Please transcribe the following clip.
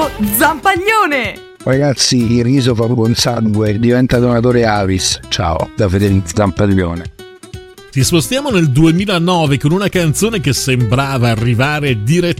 nuovo Zampaglione! Ragazzi, il riso fa buon sangue, diventa donatore Avis. Ciao, da Federico Zampaglione. Ci spostiamo nel 2009 con una canzone che sembrava arrivare direttamente